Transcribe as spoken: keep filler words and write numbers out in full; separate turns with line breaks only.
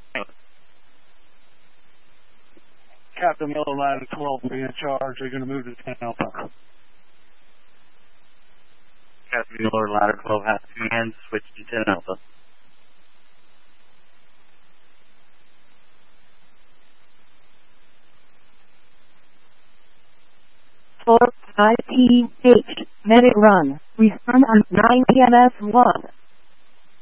Captain Miller, Ladder twelve, be in charge. They're going to move to ten Alpha.
Captain Miller, Ladder twelve, has command, switch to ten Alpha.
four I T H, medic run. Respond on nine P M S one.